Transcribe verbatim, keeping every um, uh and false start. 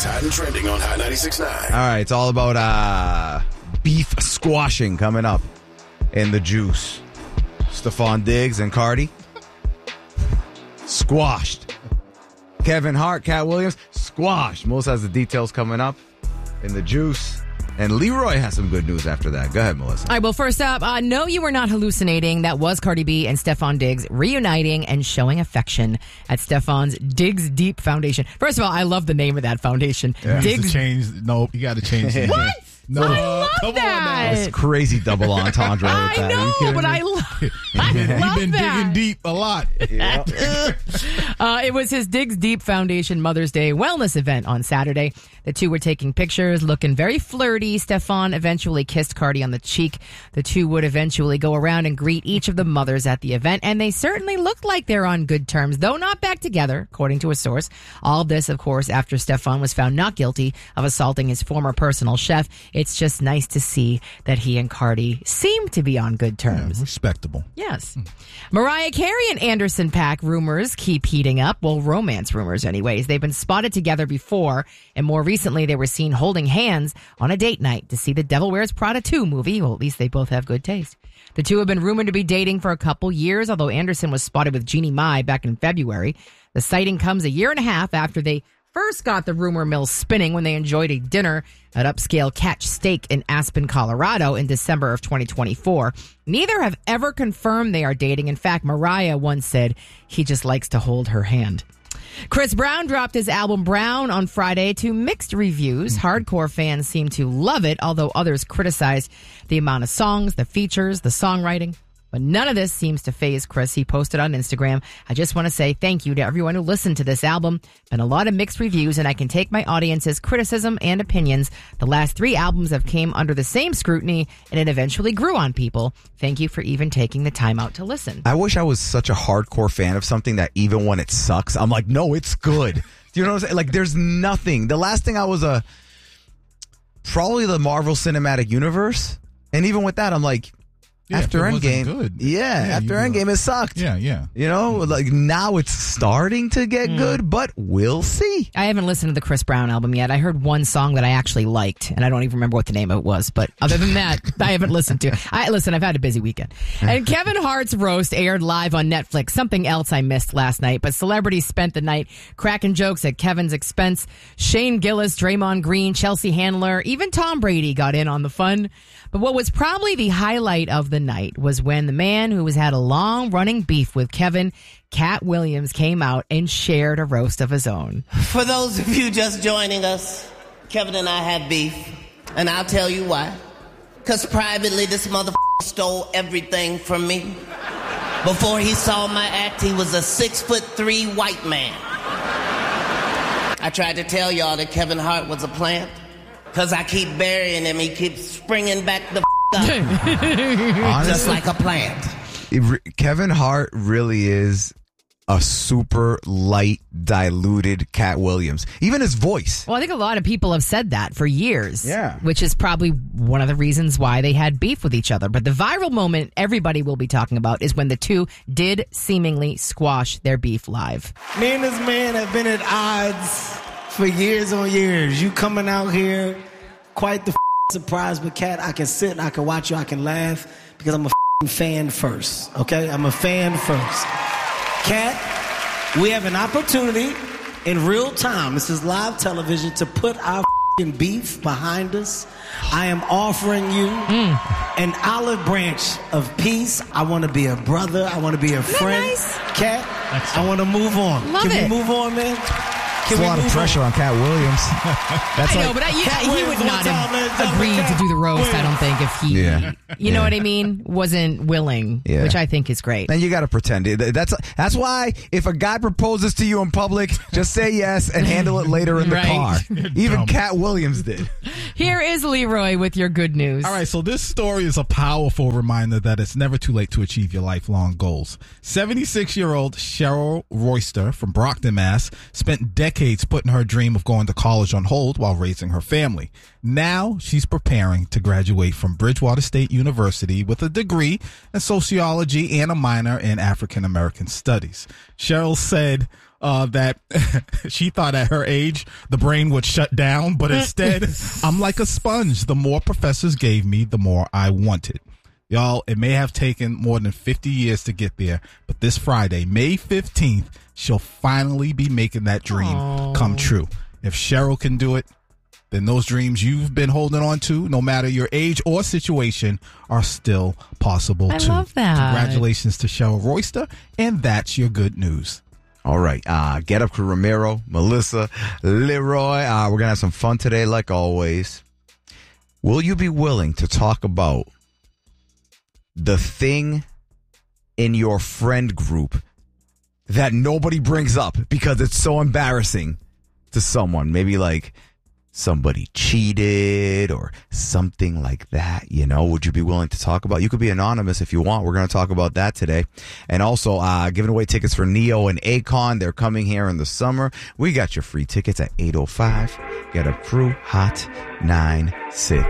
What's hot and trending on Hot ninety-six point nine. All right, it's all about uh, beef squashing coming up in the juice. Stefon Diggs and Cardi squashed. Kevin Hart, Cat Williams squashed. Melissa has the details coming up in the juice. And Leroy has some good news after that. Go ahead, Melissa. All right, well, first up, uh, no, you were not hallucinating. That was Cardi B and Stefon Diggs reuniting and showing affection at Stefon's Diggs Deep Foundation. First of all, I love the name of that foundation. Yeah. Diggs. Change. Nope, you got to change the name. What? No, I love come that. on It's crazy double entendre with I that. Are you know, kidding but me? I, lo- I He's love been that. digging deep a lot. Yeah. Uh, it was his Diggs Deep Foundation Mother's Day wellness event on Saturday. The two were taking pictures, looking very flirty. Stefon eventually kissed Cardi on the cheek. The two would eventually go around and greet each of the mothers at the event, and they certainly looked like they're on good terms, though not back together, according to a source. All of this, of course, after Stefon was found not guilty of assaulting his former personal chef. It's just nice to see that he and Cardi seem to be on good terms. Yeah, respectable. Yes. Mariah Carey and Anderson .Paak rumors keep heating up. Well, romance rumors anyways. They've been spotted together before, and more recently they were seen holding hands on a date night to see the Devil Wears Prada two movie. Well, at least they both have good taste. The two have been rumored to be dating for a couple years, although Anderson was spotted with Jeannie Mai back in February. The sighting comes a year and a half after they first got the rumor mill spinning when they enjoyed a dinner at upscale Catch Steak in Aspen, Colorado in December of twenty twenty-four. Neither have ever confirmed they are dating. In fact, Mariah once said he just likes to hold her hand. Chris Brown dropped his album Brown on Friday to mixed reviews. Hardcore fans seem to love it, although others criticized the amount of songs, the features, the songwriting. But none of this seems to faze Chris. He posted on Instagram, I just want to say thank you to everyone who listened to this album. Been a lot of mixed reviews, and I can take my audience's criticism and opinions. The last three albums have came under the same scrutiny, and it eventually grew on people. Thank you for even taking the time out to listen. I wish I was such a hardcore fan of something that even when it sucks, I'm like, no, it's good. Do you know what I'm saying? Like, there's nothing. The last thing I was a, probably the Marvel Cinematic Universe. And even with that, I'm like, Yeah, after if it wasn't Endgame, good. yeah, Yeah, after you Endgame, know. it sucked. Yeah, yeah. You know, like now it's starting to get good, but we'll see. I haven't listened to the Chris Brown album yet. I heard one song that I actually liked, and I don't even remember what the name of it was. But other than that, I haven't listened to. I listen. I've had a busy weekend. And Kevin Hart's roast aired live on Netflix. Something else I missed last night, but celebrities spent the night cracking jokes at Kevin's expense. Shane Gillis, Draymond Green, Chelsea Handler, even Tom Brady got in on the fun. But what was probably the highlight of the night was when the man who has had a long-running beef with Kevin, Cat Williams, came out and shared a roast of his own. For those of you just joining us, Kevin and I had beef, and I'll tell you why. Because privately, this motherfucker stole everything from me. Before he saw my act, he was a six foot three white man. I tried to tell y'all that Kevin Hart was a plant. Because I keep burying him, he keeps springing back the f- up. Just like a plant. It re- Kevin Hart really is a super light, diluted Cat Williams. Even his voice. Well, I think a lot of people have said that for years. Yeah. Which is probably one of the reasons why they had beef with each other. But the viral moment everybody will be talking about is when the two did seemingly squash their beef live. Me and this man have been at odds for years on years. You coming out here, quite the f- surprise, but Cat, I can sit and I can watch you, I can laugh, because I'm a f- fan first, okay? I'm a fan first. Cat, we have an opportunity in real time, this is live television, to put our f- beef behind us. I am offering you mm. an olive branch of peace. I want to be a brother. I want to be a Isn't friend. that nice? Cat, Excellent. I want to move on. Love Can it. we move on, man? Can It's a we lot of move pressure on Cat Williams. That's I like, know, but I, yeah, Cat he Williams would not one have time, ladies and gentlemen, agreed to Cat do the roast, I don't think, if he, Yeah. you know Yeah. what I mean, wasn't willing, Yeah. which I think is great. then you got to pretend. That's that's why if a guy proposes to you in public, just say yes and handle it later in the Right. car. Even dumb. Cat Williams did. Here is Leroy with your good news. All right, so this story is a powerful reminder that it's never too late to achieve your lifelong goals. seventy-six-year-old Cheryl Royster from Brockton, Mass. spent decades putting her dream of going to college on hold while raising her family. Now she's preparing to graduate from Bridgewater State University with a degree in sociology and a minor in African American studies. Cheryl said, uh, that she thought at her age the brain would shut down, but instead, I'm like a sponge. The more professors gave me, the more I wanted. Y'all, it may have taken more than fifty years to get there, but this Friday, May fifteenth, she'll finally be making that dream Aww. come true. If Cheryl can do it, then those dreams you've been holding on to, no matter your age or situation, are still possible I too. love that. Congratulations to Cheryl Royster, and that's your good news. All right. Uh, Get Up Crew, Ramiro, Melissa, Leroy. Uh, we're going to have some fun today, like always. Will you be willing to talk about the thing in your friend group that nobody brings up because it's so embarrassing to someone? Maybe like somebody cheated or something like that, you know? Would you be willing to talk about? You could be anonymous if you want. We're going to talk about that today. And also uh, giving away tickets for Neo and Akon. They're coming here in the summer. We got your free tickets at eight oh five. Get Up Crew Hot nine six.